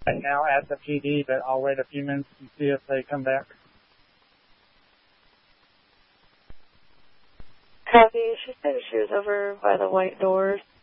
right now at the PD, but I'll wait a few minutes and see if they come back. Copy. She said she was over by the white doors.